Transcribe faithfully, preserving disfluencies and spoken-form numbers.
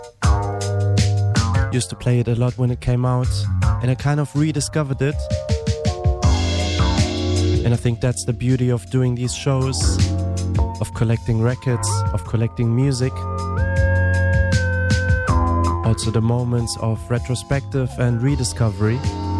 Used to play it a lot when it came out, and I kind of rediscovered it. And I think that's the beauty of doing these shows, of collecting records, of collecting music. Also the moments of retrospective and rediscovery.